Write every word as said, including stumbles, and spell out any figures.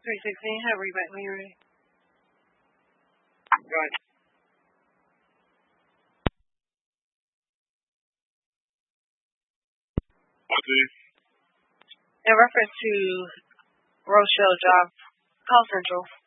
three sixteen, have read back when you're ready. Go ahead. What's this? In reference to Rochelle Job Call Central.